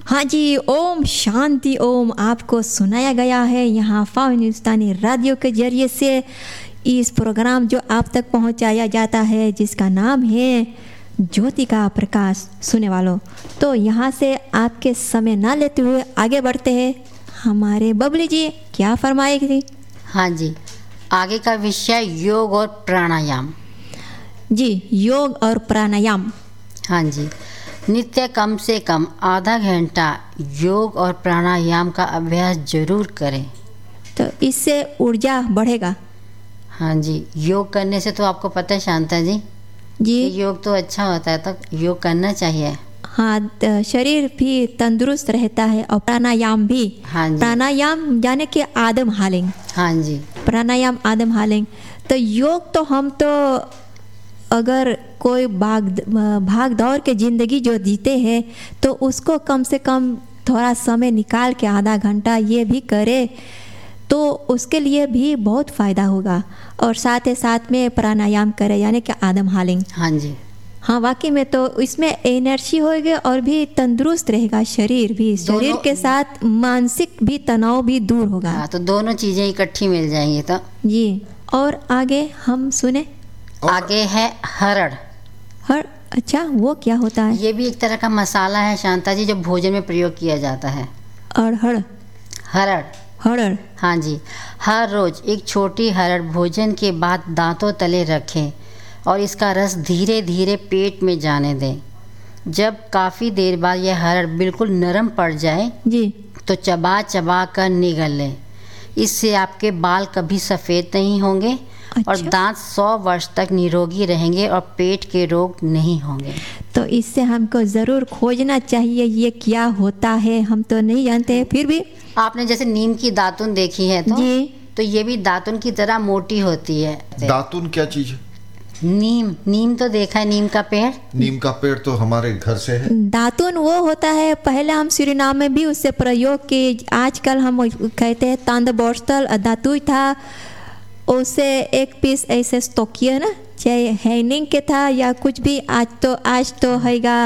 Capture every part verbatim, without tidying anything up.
हाँ जी, ओम शांति ओम आपको सुनाया गया है यहाँ फाव हिंदुस्तानी रेडियो के जरिए से इस प्रोग्राम जो आप तक पहुँचाया जाता है जिसका नाम है ज्योति का प्रकाश। सुने वालों, तो यहाँ से आपके समय ना लेते हुए आगे बढ़ते हैं। हमारे बबली जी क्या फरमाएगी? हाँ जी, आगे का विषय योग और प्राणायाम। जी, योग और प्राणायाम। हाँ जी, नित्य कम से कम आधा घंटा योग और प्राणायाम का अभ्यास जरूर करें, तो इससे ऊर्जा बढ़ेगा। हाँ जी, योग करने से तो आपको पता है शांता जी जी, कि योग तो अच्छा होता है, तो योग करना चाहिए। हाँ, शरीर भी तंदुरुस्त रहता है और प्राणायाम भी। हाँ जी, प्राणायाम यानी कि आदम हालिंग। हाँ जी, प्राणायाम आदम हालिंग। तो योग तो हम तो अगर कोई भाग भाग दौड़ के ज़िंदगी जो जीते हैं तो उसको कम से कम थोड़ा समय निकाल के आधा घंटा ये भी करे तो उसके लिए भी बहुत फ़ायदा होगा। और साथ ही साथ में प्राणायाम करे यानी कि आदम हालिंग। हाँ जी, हाँ, वाकई में तो इसमें एनर्जी होगी और भी तंदुरुस्त रहेगा शरीर भी, शरीर के साथ मानसिक भी तनाव भी दूर होगा। हाँ, तो दोनों चीज़ें इकट्ठी मिल जाएंगी तो जी। और आगे हम सुने, आगे है हरड़। हर अच्छा, वो क्या होता है? ये भी एक तरह का मसाला है शांता जी, जो भोजन में प्रयोग किया जाता है। अरहड़, हरड़, हरड़। हाँ जी, हर रोज़ एक छोटी हरड़ भोजन के बाद दांतों तले रखें और इसका रस धीरे धीरे पेट में जाने दें। जब काफ़ी देर बाद यह हरड़ बिल्कुल नरम पड़ जाए जी, तो चबा चबा कर निगल लें। इससे आपके बाल कभी सफ़ेद नहीं होंगे अच्छा। और दांत सौ वर्ष तक निरोगी रहेंगे और पेट के रोग नहीं होंगे। तो इससे हमको ज़रूर खोजना चाहिए ये क्या होता है, हम तो नहीं जानते हैं। फिर भी आपने जैसे नीम की दातुन देखी है तो जी, तो ये भी दातुन की तरह मोटी होती है। दातुन क्या चीज है? नीम, नीम तो देखा है, नीम का पेड़। नीम का पेड़ तो हमारे घर से है। दातुन वो होता है, पहले हम सूरीनाम में भी उससे प्रयोग किए, आजकल हम कहते हैं तांद बोर्स्तल दातुई था, उससे एक पीस ऐसे तोकिए ना, चाहे हैनिंग के था या कुछ भी। आज तो आज तो हैगा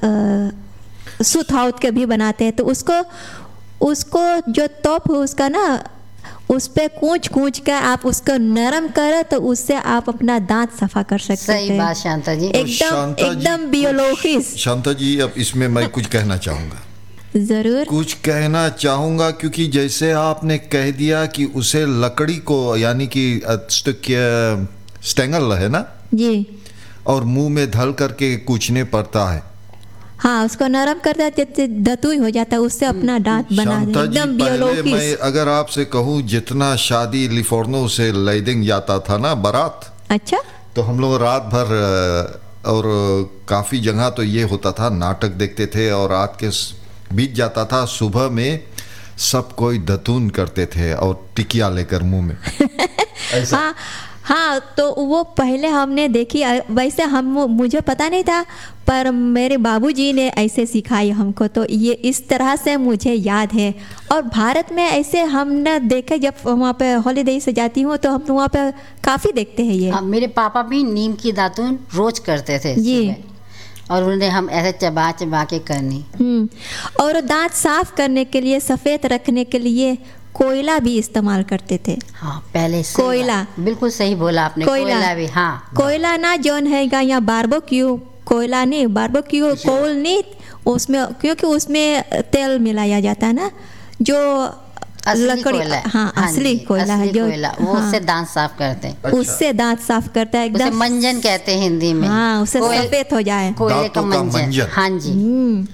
सुथाउत के भी बनाते हैं, तो उसको उसको जो तोप है उसका ना, उस पे कूच कूच कर आप उसको नरम करो तो उससे आप अपना दांत सफा कर सकते हैं। सही बात शांता जी, तो एकदम शांता जी, एकदम बियोलॉजिस्ट। शांता जी, अब इसमें मैं कुछ कहना चाहूँगा। जरूर कुछ कहना चाहूँगा क्योंकि जैसे आपने कह दिया कि उसे लकड़ी को यानी कि स्टेंगल है ना जी, और मुंह में धल करके कूचने पड़ता है। हाँ, उसको नरम कर देते धतुई हो जाता है, उससे अपना दांत बना शांता दे, जी, एकदम पहले मैं बियोलॉजिस्ट। अगर आपसे कहूँ जितना शादी लिफोर्नो से लैदिंग जाता था ना बारात, अच्छा, तो हम लोग रात भर और काफ़ी जगह तो ये होता था, नाटक देखते थे और रात के बीत जाता था, सुबह में सब कोई दतून करते थे और टिकिया लेकर मुंह में। ऐसा हाँ हाँ, तो वो पहले हमने देखी, वैसे हम मुझे पता नहीं था पर मेरे बाबूजी ने ऐसे सिखाई हमको, तो ये इस तरह से मुझे याद है। और भारत में ऐसे हमने देखे, जब वहाँ पे हॉलीडे से जाती हूँ तो हम वहाँ पे काफ़ी देखते हैं ये। हाँ, मेरे पापा भी नीम की दातुन रोज करते थे जी, और उन्हें हम ऐसे चबा चबा के करनी। हम्म और दांत साफ करने के लिए, सफ़ेद रखने के लिए कोयला भी इस्तेमाल करते थे। हाँ, पहले से कोयला, बिल्कुल सही बोला आपने, कोयला, कोयला भी। हाँ, कोयला ना जोन है या बारबेक्यू, कोयला नहीं, बारबेक्यू कोल नहीं, उसमें क्योंकि उसमें तेल मिलाया जाता है ना, जो असली लकड़ी। कोयला। हाँ, हाँ असली जी, कोयला है असली जो, कोयला, वो हाँ, उससे दांत साफ करते हैं। अच्छा। उससे दांत साफ करता है उसे एकदम, मंजन कहते हैं हिंदी में। हाँ, उससे कोयल- सफेद हो जाए। कोयले का दांतों का मंजन। मंजन। हाँ जी, हम्म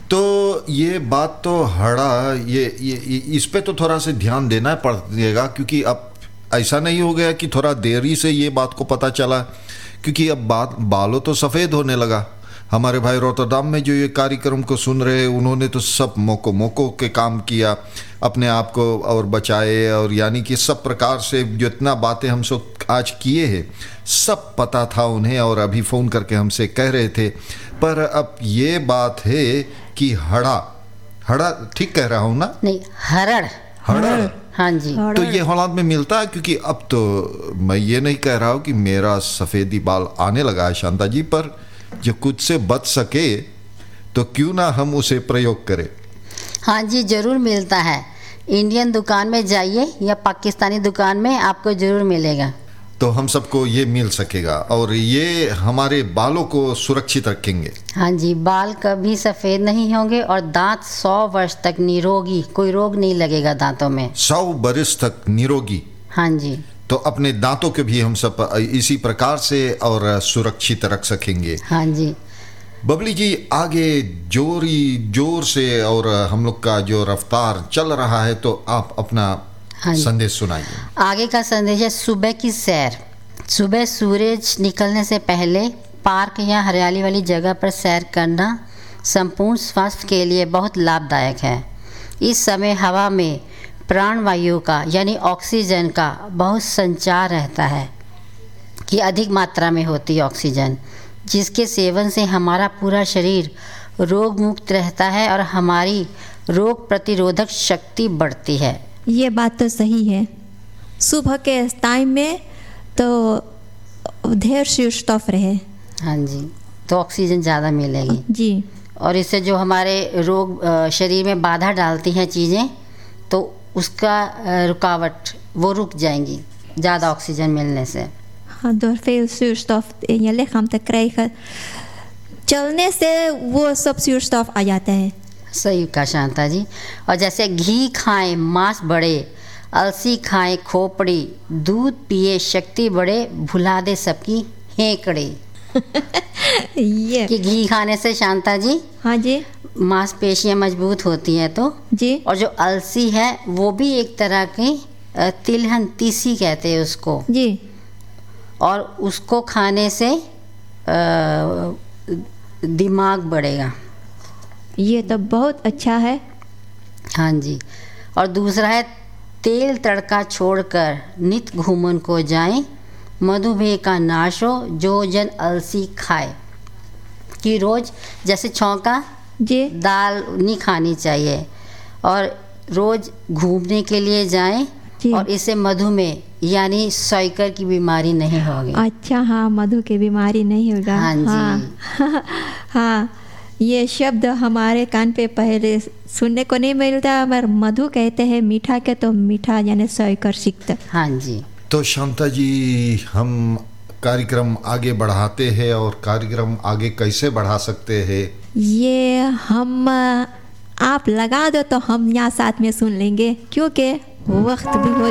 तो ये बात तो हड़ा ये, ये, ये इस पे तो थोड़ा सा ध्यान देना पड़ेगा क्योंकि अब ऐसा नहीं हो गया कि थोड़ा देरी से ये बात को पता चला, क्योंकि अब बात बालों तो सफ़ेद होने लगा। हमारे भाई रोटरडाम में जो ये कार्यक्रम को सुन रहे, उन्होंने तो सब मोको मोको के काम किया अपने आप को और बचाए, और यानी कि सब प्रकार से जितना बातें हम सब आज किए हैं सब पता था उन्हें, और अभी फ़ोन करके हमसे कह रहे थे। पर अब ये बात है कि हड़ा हड़ा ठीक कह रहा हूँ ना? नहीं, हरड़। हड़ा, हाँ जी, तो ये हालात में मिलता है, क्योंकि अब तो मैं ये नहीं कह रहा हूँ कि मेरा सफ़ेदी बाल आने लगा है शांता जी, पर जो कुछ से बच सके तो क्यों ना हम उसे प्रयोग करें। हाँ जी, ज़रूर मिलता है। इंडियन दुकान में जाइए या पाकिस्तानी दुकान में आपको ज़रूर मिलेगा। तो हम सबको ये मिल सकेगा और ये हमारे बालों को सुरक्षित रखेंगे। हाँ जी, बाल कभी सफ़ेद नहीं होंगे और दांत सौ वर्ष तक निरोगी, कोई रोग नहीं लगेगा दांतों में। सौ बरस तक निरोगी। हाँ जी। तो अपने दांतों के भी हम सब इसी प्रकार से और सुरक्षित रख सकेंगे। हाँ जी। बबली जी, आगे जोरी जोर से और हम लोग का जो रफ्तार चल रहा है, तो आप अपना हाँ संदेश सुनाइए। आगे का संदेश है सुबह की सैर। सुबह सूरज निकलने से पहले पार्क या हरियाली वाली जगह पर सैर करना संपूर्ण स्वास्थ्य के लिए बहुत लाभदायक है। इस समय हवा में प्राणवायु का यानी ऑक्सीजन का बहुत संचार रहता है कि अधिक मात्रा में होती है ऑक्सीजन, जिसके सेवन से हमारा पूरा शरीर रोग मुक्त रहता है और हमारी रोग प्रतिरोधक शक्ति बढ़ती है। ये बात तो सही है। सुबह के टाइम में तो ढेर शीर्षतफ रहे। हाँ जी, तो ऑक्सीजन ज़्यादा मिलेगी जी, और इससे जो हमारे रोग शरीर में बाधा डालती हैं चीज़ें, तो उसका रुकावट वो रुक जाएंगी ज़्यादा ऑक्सीजन मिलने से। हाँ, door veel zuurstof in je lichaam te krijgen. चलने से वो सब zuurstof आ जाता है। सही कहा शांता जी। और जैसे घी खाएं मांस बढ़े, अलसी खाएं खोपड़ी, दूध पिए शक्ति बढ़े, भुला दे सबकी हेकड़ी। ये कि घी खाने से शांता जी, हाँ जी मांसपेशियां मजबूत होती हैं। तो जी, और जो अलसी है वो भी एक तरह की तिलहन, तीसी कहते हैं उसको, जी, और उसको खाने से दिमाग बढ़ेगा। ये तो बहुत अच्छा है। हाँ जी। और दूसरा है तेल तड़का छोड़कर नित घूमन को जाएं, मधुमेह का नाश हो जो जन अलसी खाए। कि रोज़ जैसे छौंका जी, दाल नहीं खानी चाहिए और रोज़ घूमने के लिए जाएं, जी। और इससे मधुमेह यानी शर्कर की बीमारी नहीं होगी। अच्छा, हाँ, मधु की बीमारी नहीं होगा। हाँ जी। हाँ, हाँ, ये शब्द हमारे कान पे पहले सुनने को नहीं मिलता, मगर मधु कहते हैं मीठा के, तो मीठा यानी शर्कर सिक्त। हाँ जी। तो शांता जी, हम कार्यक्रम आगे बढ़ाते हैं और कार्यक्रम आगे कैसे बढ़ा सकते हैं? ये हम आप लगा दो तो हम यहाँ साथ में सुन लेंगे, क्योंकि वक्त भी हो